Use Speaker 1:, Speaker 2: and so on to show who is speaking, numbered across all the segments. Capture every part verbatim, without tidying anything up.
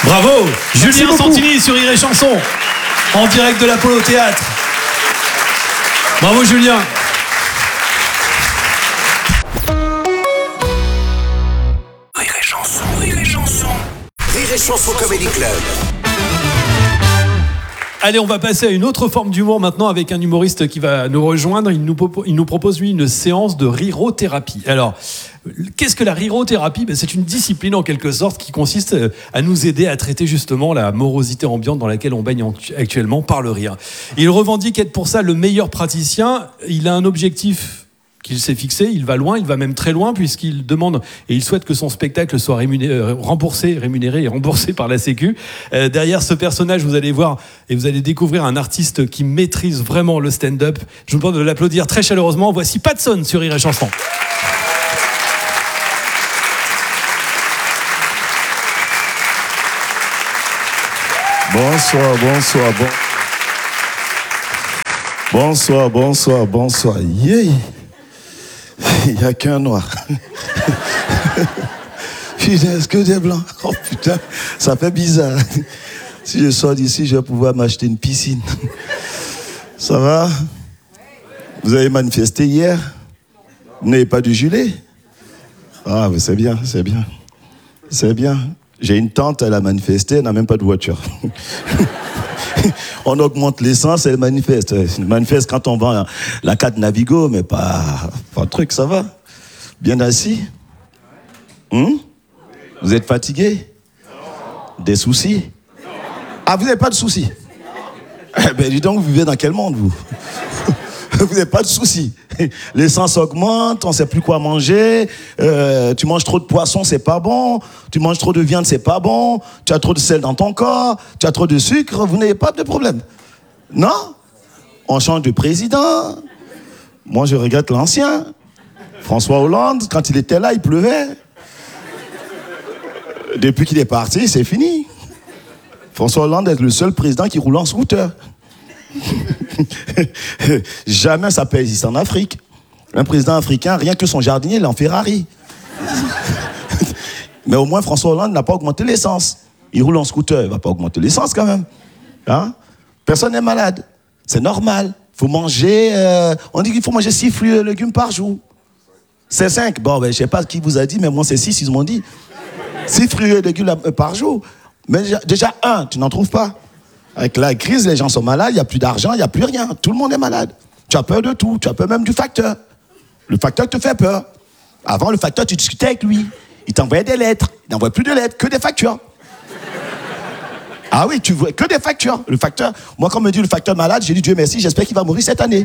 Speaker 1: Bravo, Julien Santini sur Rire et Chanson, en direct de l'Apollo Théâtre. Bravo Julien.
Speaker 2: Rire et Chanson, Rire et Chanson. Rire et Chanson Comedy Club.
Speaker 1: Allez, on va passer à une autre forme d'humour maintenant avec un humoriste qui va nous rejoindre. Il nous, il nous propose, lui, une séance de rirothérapie. Alors, qu'est-ce que la rirothérapie ? Ben, c'est une discipline, en quelque sorte, qui consiste à nous aider à traiter justement la morosité ambiante dans laquelle on baigne actuellement par le rire. Il revendique être pour ça le meilleur praticien. Il a un objectif qu'il s'est fixé, il va loin, il va même très loin, puisqu'il demande et il souhaite que son spectacle soit rémunéré, remboursé, rémunéré et remboursé par la Sécu. Euh, derrière ce personnage, vous allez voir et vous allez découvrir un artiste qui maîtrise vraiment le stand-up. Je vous demande de l'applaudir très chaleureusement. Voici Patson sur Rire et Chanson.
Speaker 3: Bonsoir, bonsoir, bon... bonsoir, bonsoir, bonsoir. Yeah. Il n'y a qu'un noir. Putain, est-ce que des blancs? Oh putain, ça fait bizarre. Si je sors d'ici, je vais pouvoir m'acheter une piscine. Ça va? Vous avez manifesté hier? Vous n'avez pas du gilet? Ah, mais c'est bien, c'est bien. C'est bien. J'ai une tante, elle a manifesté, elle n'a même pas de voiture. On augmente l'essence, elle manifeste. Elle manifeste quand on vend la carte Navigo, mais pas, pas un truc, ça va? Bien assis? Hum? Vous êtes fatigué? Des soucis? Ah, vous n'avez pas de soucis? Eh ben, dis donc, vous vivez dans quel monde, vous? Vous n'avez pas de soucis. L'essence augmente, on ne sait plus quoi manger. Euh, tu manges trop de poisson, c'est pas bon. Tu manges trop de viande, c'est pas bon. Tu as trop de sel dans ton corps. Tu as trop de sucre. Vous n'avez pas de problème. Non? On change de président. Moi, je regrette l'ancien. François Hollande, quand il était là, il pleuvait. Depuis qu'il est parti, c'est fini. François Hollande est le seul président qui roule en scooter. Jamais ça peut exister en Afrique. Un président africain, rien que son jardinier, il est en Ferrari. Mais au moins, François Hollande n'a pas augmenté l'essence. Il roule en scooter, il ne va pas augmenter l'essence quand même. Hein? Personne n'est malade. C'est normal. Il faut manger, euh, on dit qu'il faut manger six fruits et légumes par jour. C'est cinq. Bon, ben, je ne sais pas qui vous a dit, mais moi, c'est six, ils m'ont dit. Six fruits et légumes par jour. Mais déjà, déjà un, tu n'en trouves pas. Avec la crise, les gens sont malades, il n'y a plus d'argent, il n'y a plus rien. Tout le monde est malade. Tu as peur de tout, tu as peur même du facteur. Le facteur te fait peur. Avant, le facteur, tu discutais avec lui. Il t'envoyait des lettres. Il n'envoie plus de lettres, que des factures. Ah oui, tu vois, que des factures. Le facteur, moi, quand on me dit le facteur malade, j'ai dit Dieu merci, j'espère qu'il va mourir cette année.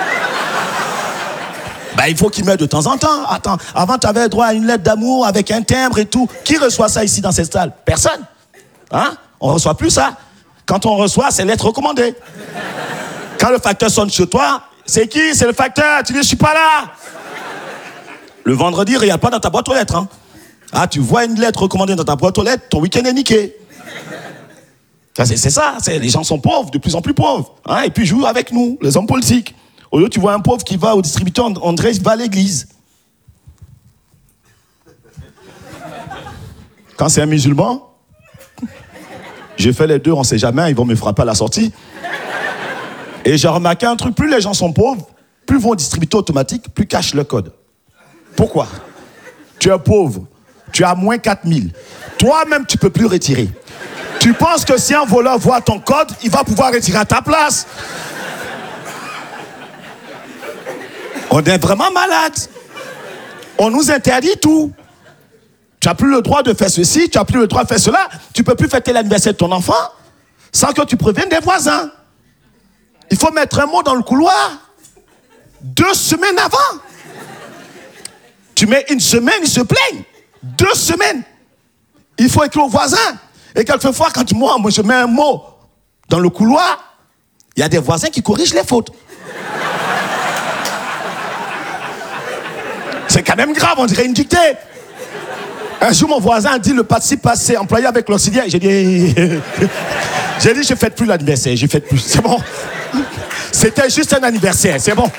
Speaker 3: Ben, il faut qu'il meure de temps en temps. Attends, avant, tu avais droit à une lettre d'amour avec un timbre et tout. Qui reçoit ça ici dans cette salle? Personne. Hein? On ne reçoit plus ça. Quand on reçoit, c'est lettre recommandée. Quand le facteur sonne chez toi, c'est qui? C'est le facteur. Tu dis, je suis pas là. Le vendredi, il n'y a pas dans ta boîte aux lettres. Hein. Ah, tu vois une lettre recommandée dans ta boîte aux lettres, ton week-end est niqué. C'est, c'est ça, c'est, les gens sont pauvres, de plus en plus pauvres. Hein, et puis, jouent avec nous, les hommes politiques. Au lieu, tu vois un pauvre qui va au distributeur, André va à l'église. Quand c'est un musulman, j'ai fait les deux, on ne sait jamais, ils vont me frapper à la sortie. Et j'ai remarqué un truc, plus les gens sont pauvres, plus vont au distributeur automatique, plus cachent le code. Pourquoi? Tu es pauvre, tu as moins quatre mille. Toi-même, tu ne peux plus retirer. Tu penses que si un voleur voit ton code, il va pouvoir retirer à ta place? On est vraiment malade. On nous interdit tout. Tu n'as plus le droit de faire ceci, tu n'as plus le droit de faire cela. Tu ne peux plus fêter l'anniversaire de ton enfant sans que tu préviennes des voisins. Il faut mettre un mot dans le couloir deux semaines avant. Tu mets une semaine, ils se plaignent. Deux semaines. Il faut écrire aux voisins. Et quelquefois, quand moi, moi, je mets un mot dans le couloir, il y a des voisins qui corrigent les fautes. C'est quand même grave, on dirait une dictée. Un jour, mon voisin a dit le participe passé employé avec l'auxiliaire. J'ai dit, j'ai dit, je ne fête plus l'anniversaire, je ne fête plus. C'est bon. C'était juste un anniversaire, c'est bon.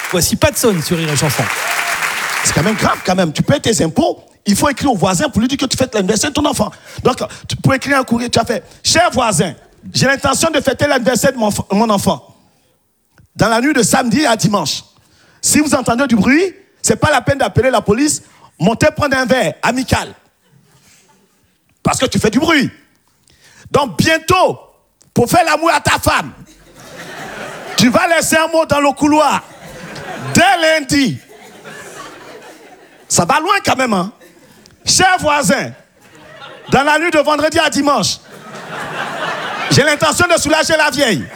Speaker 1: Voici Patson sur Rire et Chanson.
Speaker 3: C'est quand même grave, quand même. Tu payes tes impôts, il faut écrire au voisin pour lui dire que tu fêtes l'anniversaire de ton enfant. Donc, tu peux écrire un courrier, tu as fait « Cher voisin, j'ai l'intention de fêter l'anniversaire de mon, mon enfant. Dans la nuit de samedi à dimanche. Si vous entendez du bruit, c'est pas la peine d'appeler la police. Montez prendre un verre, amical. Parce que tu fais du bruit. Donc, bientôt, pour faire l'amour à ta femme, tu vas laisser un mot dans le couloir. Dès lundi. Ça va loin quand même, hein. Cher voisin, dans la nuit de vendredi à dimanche, j'ai l'intention de soulager la vieille.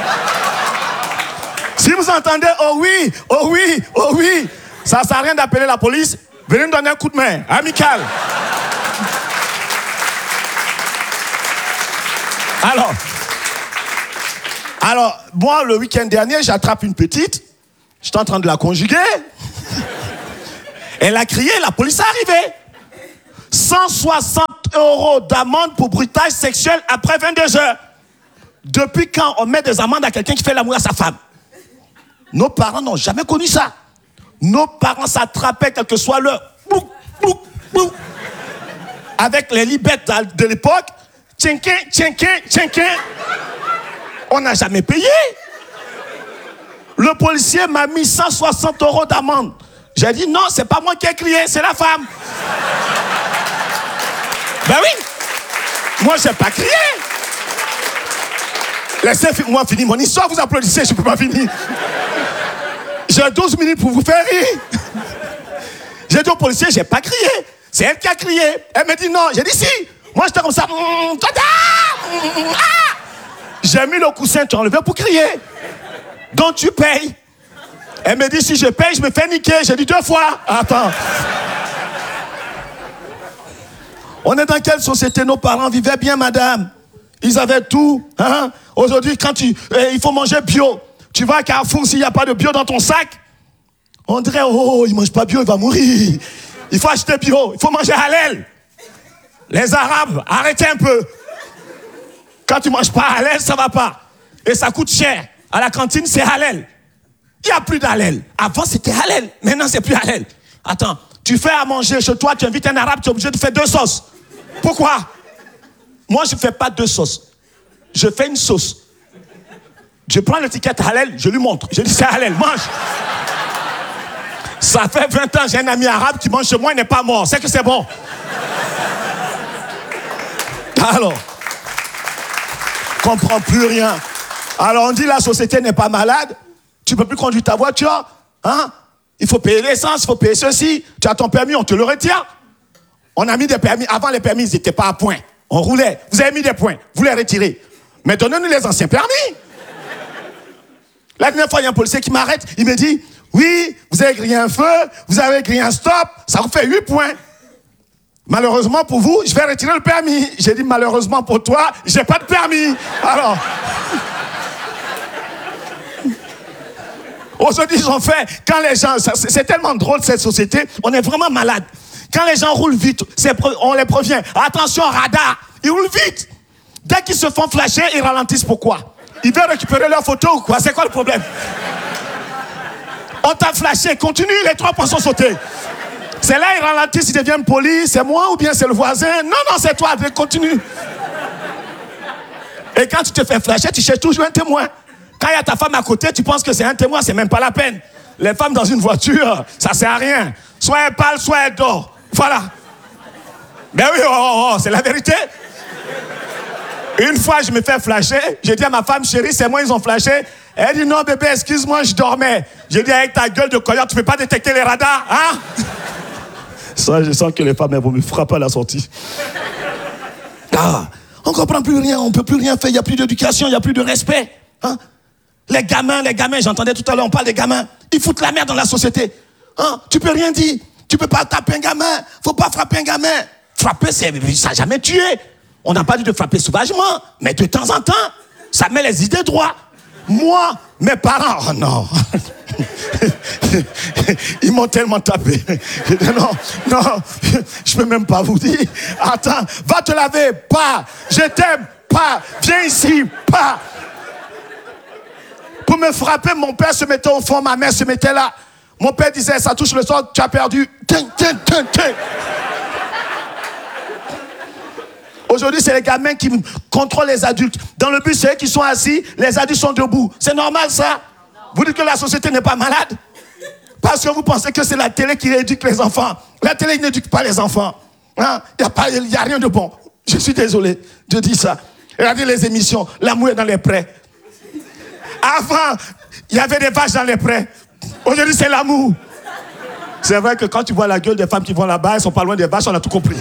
Speaker 3: Si vous entendez « Oh oui, oh oui, oh oui », ça ne sert à rien d'appeler la police. Venez me donner un coup de main, amical. Alors, alors, moi, le week-end dernier, j'attrape une petite. J'étais en train de la conjuguer. Elle a crié, la police est arrivée. cent soixante euros d'amende pour bruitage sexuel après vingt-deux heures. Depuis quand on met des amendes à quelqu'un qui fait l'amour à sa femme? Nos parents n'ont jamais connu ça. Nos parents s'attrapaient, quel que soit l'heure. Avec les libettes de l'époque. Tchinkin, tchinkin, tchinkin. On n'a jamais payé. Le policier m'a mis cent soixante euros d'amende. J'ai dit non, c'est pas moi qui ai crié, c'est la femme. Ben oui. Moi, j'ai pas crié. Laissez-moi finir mon histoire, vous applaudissez, je peux pas finir. J'ai douze minutes pour vous faire rire. J'ai dit au policier, j'ai pas crié. C'est elle qui a crié. Elle me dit non. J'ai dit si. Moi, j'étais comme ça. J'ai mis le coussin, tu as enlevé pour crier. Donc, tu payes. Elle me dit, si je paye, je me fais niquer. J'ai dit deux fois. Attends. On est dans quelle société? Nos parents vivaient bien, madame. Ils avaient tout. Hein? Aujourd'hui, quand tu, eh, il faut manger bio. Tu vas à Carrefour, s'il n'y a pas de bio dans ton sac, on dirait, oh, il ne mange pas bio, il va mourir. Il faut acheter bio. Il faut manger halal. Les Arabes, arrêtez un peu. Quand tu ne manges pas halal, ça ne va pas. Et ça coûte cher. À la cantine, c'est halal. Il n'y a plus d'halal. Avant, c'était halal. Maintenant, c'est plus halal. Attends, tu fais à manger chez toi, tu invites un arabe, tu es obligé de faire deux sauces. Pourquoi? Moi, je ne fais pas deux sauces. Je fais une sauce. Je prends l'étiquette halal, je lui montre. Je dis, c'est halal, mange. Ça fait vingt ans, j'ai un ami arabe qui mange chez moi, il n'est pas mort. C'est que c'est bon. Alors, je ne comprends plus rien. Alors, on dit la société n'est pas malade. Tu ne peux plus conduire ta voiture. Hein? Il faut payer l'essence, il faut payer ceci. Tu as ton permis, on te le retire. On a mis des permis. Avant, les permis, ils n'étaient pas à point. On roulait. Vous avez mis des points. Vous les retirez. Mais donnez-nous les anciens permis. La dernière fois, il y a un policier qui m'arrête. Il me dit, oui, vous avez grillé un feu, vous avez grillé un stop. Ça vous fait huit points. Malheureusement pour vous, je vais retirer le permis. J'ai dit, malheureusement pour toi, j'ai pas de permis. Alors... Aujourd'hui, ils ont fait, quand les gens, c'est tellement drôle cette société, on est vraiment malade. Quand les gens roulent vite, on les prévient. Attention, radar, ils roulent vite. Dès qu'ils se font flasher, ils ralentissent. Pourquoi? Ils veulent récupérer leur photo ou quoi? C'est quoi le problème? On t'a flashé, continue, les trois points sont sautés. C'est là, ils ralentissent, ils deviennent polis. C'est moi ou bien c'est le voisin? Non, non, c'est toi, continue. Et quand tu te fais flasher, tu cherches toujours un témoin. Quand il y a ta femme à côté, tu penses que c'est un témoin, c'est même pas la peine. Les femmes dans une voiture, ça sert à rien. Soit elle parle, soit elle dort. Voilà. Ben oui, oh, oh, oh, c'est la vérité. Une fois, je me fais flasher. J'ai dit à ma femme, chérie, c'est moi, ils ont flashé. Elle dit, non, bébé, excuse-moi, je dormais. J'ai dit, avec ta gueule de coyote, tu ne peux pas détecter les radars, hein? Ça, je sens que les femmes, elles vont me frapper à la sortie. Ah, on ne comprend plus rien, on ne peut plus rien faire. Il n'y a plus d'éducation, il n'y a plus de respect. Hein? Les gamins, les gamins, j'entendais tout à l'heure, on parle des gamins. Ils foutent la merde dans la société. Hein? Tu peux rien dire. Tu peux pas taper un gamin. Faut pas frapper un gamin. Frapper, c'est, ça n'a jamais tué. On n'a pas dit de frapper sauvagement. Mais de temps en temps, ça met les idées droits. Moi, mes parents, oh non. Ils m'ont tellement tapé. Non, non, je peux même pas vous dire. Attends, va te laver, pas. Je t'aime, pas. Viens ici, pas.
Speaker 4: Pour me frapper, mon père se mettait au fond, ma mère se mettait là. Mon père disait, ça touche le sol, tu as perdu. Tiens, tiens, tiens, tiens. Aujourd'hui, c'est les gamins qui contrôlent les adultes. Dans le bus, c'est eux qui sont assis, les adultes sont debout. C'est normal, ça? Vous dites que la société n'est pas malade? Parce que vous pensez que c'est la télé qui éduque les enfants. La télé n'éduque pas les enfants. Hein? Il n'y a, a rien de bon. Je suis désolé de dire ça. Regardez les émissions. L'amour est dans les prés. Avant, il y avait des vaches dans les prés. Aujourd'hui, c'est l'amour. C'est vrai que quand tu vois la gueule des femmes qui vont là-bas, elles ne sont pas loin des vaches, on a tout compris.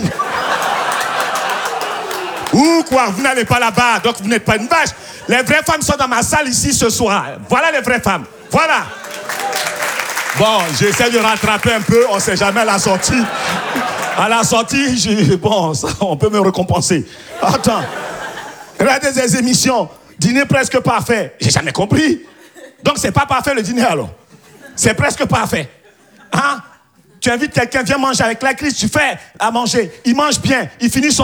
Speaker 4: Ou quoi, vous n'allez pas là-bas, donc vous n'êtes pas une vache. Les vraies femmes sont dans ma salle ici ce soir. Voilà les vraies femmes. Voilà. Bon, j'essaie de rattraper un peu, on ne sait jamais à la sortie. À la sortie, je, bon, ça, on peut me récompenser. Attends. Regardez des émissions. Dîner presque parfait. J'ai jamais compris. Donc c'est pas parfait le dîner alors. C'est presque parfait. Hein? Tu invites quelqu'un, viens manger avec la crise, tu fais à manger. Il mange bien, il finit son